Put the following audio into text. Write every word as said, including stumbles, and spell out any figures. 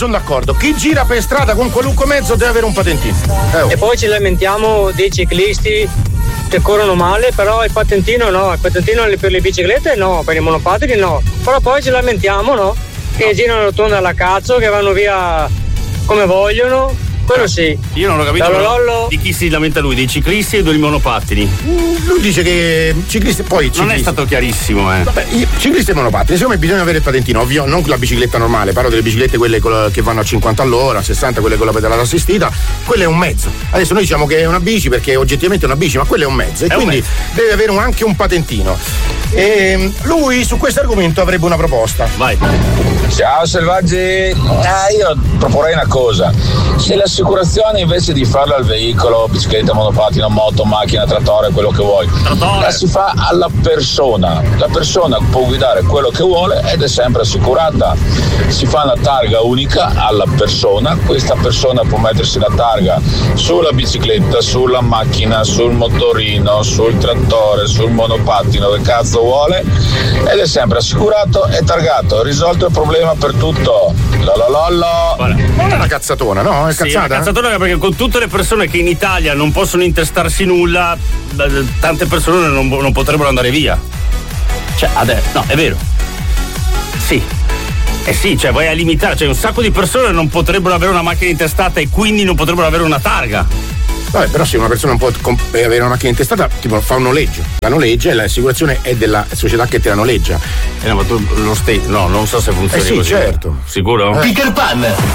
sono d'accordo. Chi gira per strada con qualunque mezzo deve avere un patentino. Eh, oh. E poi ci lamentiamo dei ciclisti che corrono male, però il patentino no, il patentino per le biciclette no, per i monopattini no. Però poi ci lamentiamo, no? Che girano rotonda alla cazzo, che vanno via come vogliono. Quello sì. Io non ho capito Lollo. di chi si lamenta lui, dei ciclisti e dei monopattini. Lui dice che ciclisti, poi ciclisti. Non è stato chiarissimo, eh. Vabbè, ciclisti e monopattini, secondo me bisogna avere il patentino, ovvio, non la bicicletta normale, parlo delle biciclette quelle che vanno a cinquanta all'ora, sessanta, quelle con la pedalata assistita, quello è un mezzo. Adesso noi diciamo che è una bici perché oggettivamente è una bici, ma quello è un mezzo e è quindi deve avere un, anche un patentino. E lui su questo argomento avrebbe una proposta. Vai. Ciao selvaggi, eh, io proporrei una cosa: se l'assicurazione invece di farla al veicolo, bicicletta, monopattino, moto, macchina, trattore, quello che vuoi, trattore, la si fa alla persona, la persona può guidare quello che vuole ed è sempre assicurata, si fa una targa unica alla persona, questa persona può mettersi la targa sulla bicicletta, sulla macchina, sul motorino, sul trattore, sul monopattino, che cazzo vuole, ed è sempre assicurato e targato, risolto il problema per tutto. Lololollo. Non è una cazzatona, no? È sì, cazzata? È una cazzatona perché con tutte le persone che in Italia non possono intestarsi nulla, tante persone non, non potrebbero andare via. Cioè, adesso, no, è vero. Sì. Eh sì, cioè vai a limitare, cioè un sacco di persone non potrebbero avere una macchina intestata e quindi non potrebbero avere una targa. Vabbè, però se una persona non può comp- avere una macchina intestata, tipo fa un noleggio, la noleggia e l'assicurazione è della società che te la noleggia. Eh no, ma tu lo stai. No, non so se funziona eh sì, così. Certo. Sicuro? Eh. Peter Pan.